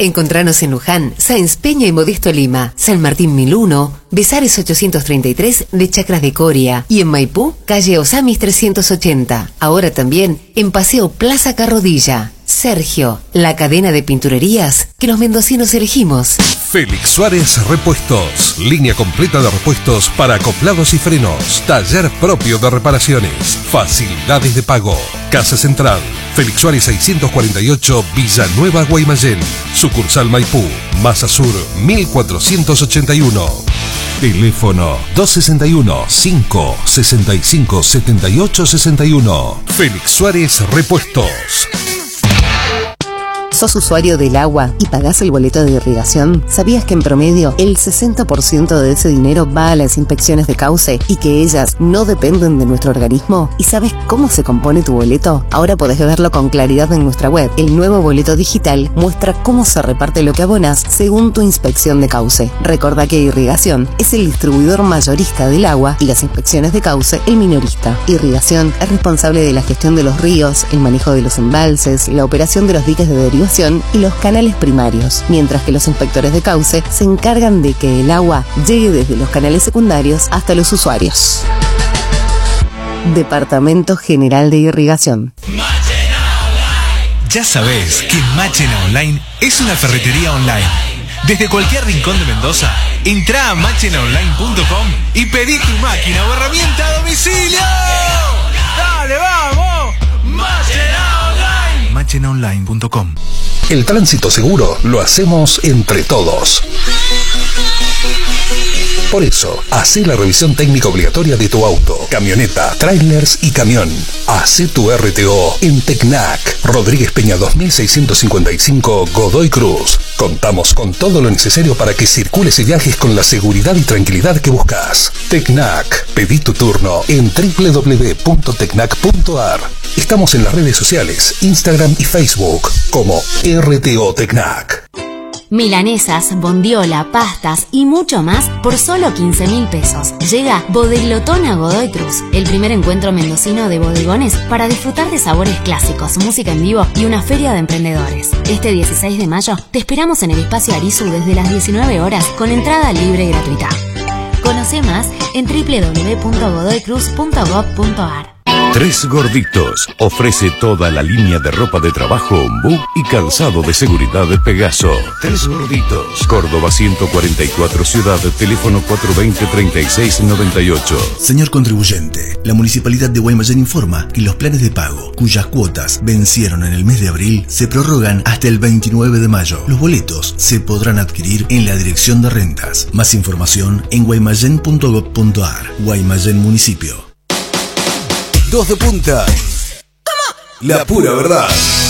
Encontranos en Luján, Sáenz Peña y Modesto Lima, San Martín 1001, Besares 833 de Chacras de Coria y en Maipú, calle Osamis 380. Ahora también en Paseo Plaza Carrodilla. Sergio, la cadena de pinturerías que los mendocinos elegimos. Félix Suárez Repuestos. Línea completa de repuestos para acoplados y frenos. Taller propio de reparaciones. Facilidades de pago. Casa Central. Félix Suárez 648, Villanueva, Guaymallén. Sucursal Maipú. Masa Sur 1481. Teléfono 261-565-7861. Félix Suárez Repuestos. ¿Sos usuario del agua y pagás el boleto de irrigación? ¿Sabías que en promedio el 60% de ese dinero va a las inspecciones de cauce y que ellas no dependen de nuestro organismo? ¿Y sabes cómo se compone tu boleto? Ahora podés verlo con claridad en nuestra web. El nuevo boleto digital muestra cómo se reparte lo que abonás según tu inspección de cauce. Recordá que Irrigación es el distribuidor mayorista del agua y las inspecciones de cauce el minorista. Irrigación es responsable de la gestión de los ríos, el manejo de los embalses, la operación de los diques de derivación y los canales primarios, mientras que los inspectores de cauce se encargan de que el agua llegue desde los canales secundarios hasta los usuarios. Departamento General de Irrigación. Ya sabés que Máquina Online es una ferretería online. Desde cualquier rincón de Mendoza, entrá a machenaonline.com y pedí tu máquina o herramienta a domicilio. ¡Dale, vamos! Machenaonline.com. El tránsito seguro lo hacemos entre todos. Por eso, hacé la revisión técnica obligatoria de tu auto, camioneta, trailers y camión. Hacé tu RTO en Tecnac, Rodríguez Peña 2655, Godoy Cruz. Contamos con todo lo necesario para que circules y viajes con la seguridad y tranquilidad que buscas. Tecnac, pedí tu turno en www.tecnac.ar. Estamos en las redes sociales, Instagram y Facebook como RTO Tecnac. Milanesas, bondiola, pastas y mucho más por solo 15.000 pesos. Llega Bodeglotón a Godoy Cruz, el primer encuentro mendocino de bodegones para disfrutar de sabores clásicos, música en vivo y una feria de emprendedores. Este 16 de mayo te esperamos en el espacio Arizu desde las 19 horas con entrada libre y gratuita. Conoce más en www.godoycruz.gov.ar. Tres Gorditos ofrece toda la línea de ropa de trabajo Ombú y calzado de seguridad de Pegaso. Tres Gorditos, Córdoba 144 Ciudad, teléfono 420-3698. Señor contribuyente, la Municipalidad de Guaymallén informa que los planes de pago, cuyas cuotas vencieron en el mes de abril, se prorrogan hasta el 29 de mayo. Los boletos se podrán adquirir en la Dirección de Rentas. Más información en guaymallén.gov.ar. Guaymallén Municipio. Dos de punta. La pura verdad.